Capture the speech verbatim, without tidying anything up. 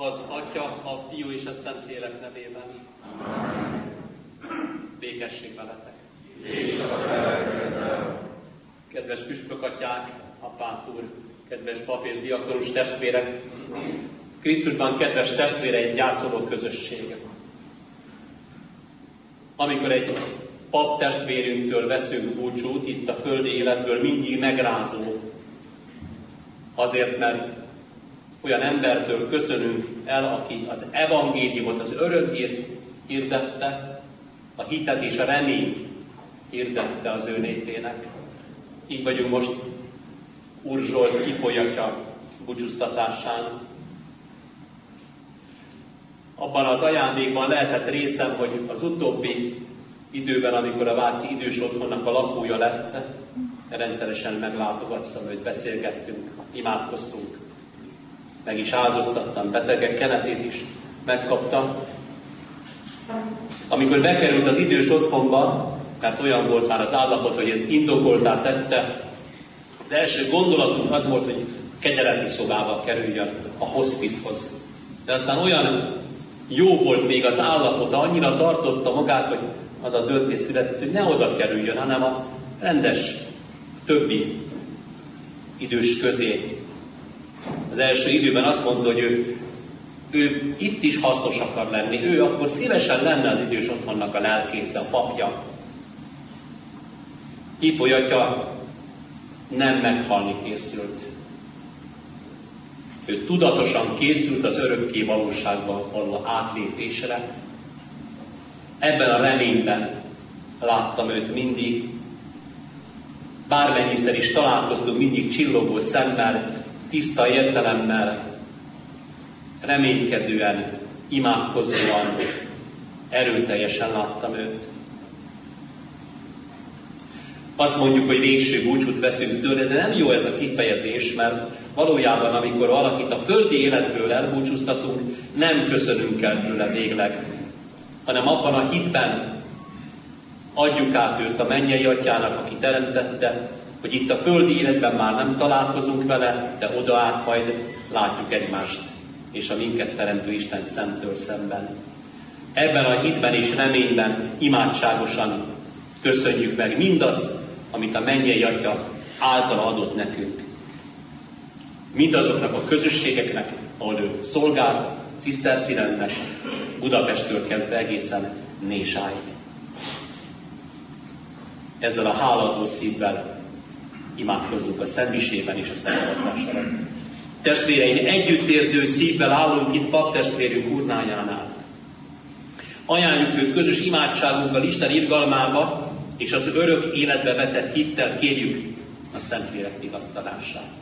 Az Atya, a Fiú és a Szentlélek nevében. Amen. Békesség veletek. És a lelkeddel. Kedves püspökatyák, apák úr, kedves pap és diakonus testvérek, Krisztusban kedves testvéreim, gyászoló közösség. Amikor egy pap testvérünktől veszünk búcsút itt a földi életből, mindig megrázó. Azért, mert olyan embertől köszönünk el, aki az evangéliumot, az örökért hirdette, a hitet és a reményt hirdette az ő népének. Így vagyunk most Úr Zsolt Ipolyatya búcsúztatásán. Abban az ajándékban lehetett részem, hogy az utóbbi időben, amikor a váci idős otthonnak a lakója lett, rendszeresen meglátogattam őt, beszélgettünk, imádkoztunk, meg is áldoztattam, betegek kenetét is megkaptam. Amikor bekerült az idős otthonba, mert olyan volt már az állapot, hogy ezt indokoltá tette, az első gondolatunk az volt, hogy kegyeleti szobába kerüljön a hospicehoz. De aztán olyan jó volt még az állapota, annyira tartotta magát, hogy az a döntés született, hogy ne oda kerüljön, hanem a rendes többi idős közé. Az első időben azt mondta, hogy ő, ő itt is hasznos akar lenni, ő akkor szívesen lenne az idős otthonnak a lelkésze, a papja. Ipolyatya nem meghalni készült. Ő tudatosan készült az örökké valóságba való átlépésre. Ebben a reményben láttam őt mindig. Bármennyiszer is találkoztunk, mindig csillogó szemmel, tiszta értelemmel, reménykedően, imádkozóan, erőteljesen láttam őt. Azt mondjuk, hogy végső búcsút veszünk tőle, de nem jó ez a kifejezés, mert valójában, amikor valakit a földi életből elbúcsúztatunk, nem köszönünk el tőle végleg, hanem abban a hitben adjuk át őt a mennyei Atyának, aki teremtette, hogy itt a földi életben már nem találkozunk vele, de oda át majd látjuk egymást, és a minket teremtő Isten szemtől szemben. Ebben a hitben és reményben imádságosan köszönjük meg mindazt, amit a mennyei Atya általa adott nekünk. Mindazoknak a közösségeknek, ahol ő szolgált, Cisztercilennek, Budapesttől kezdve egészen Nésáig. Ezzel a háladó szívvel imádkozzunk a szentmisében és a szenttartás alatt. Testvéreim, együttérző szívvel állunk itt paptestvérünk urnájánál. Ajánljuk őt közös imádságunkkal Isten irgalmába, és az örök életbe vetett hittel kérjük a Szentlélek vigasztalását.